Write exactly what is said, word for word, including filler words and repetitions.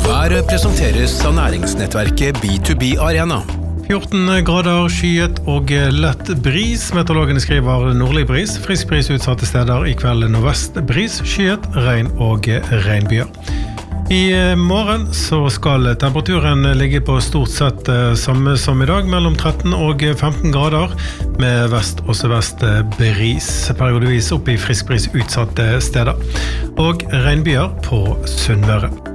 Været presenteres av næringsnettverket B to B Arena. fjorten grader, skyet og lett bris. Meteorologene skriver nordlig bris. Frisk bris utsatte steder, i kveld nordvest bris, skyet, regn og regnbyer. I morgen så skal temperaturen ligge på stort sett samme som i dag, mellom tretten og femten grader, med vest og sørvest bris, periodevis opp i frisk bris utsatte steder, og regnbyer på Sunnmøre.